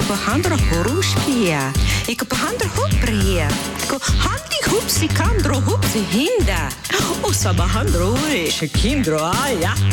behandel horushkia. Ik behandel hoopria. Handi hoopsi kandro hoopsi hinda. Osa behandel shikindro aya.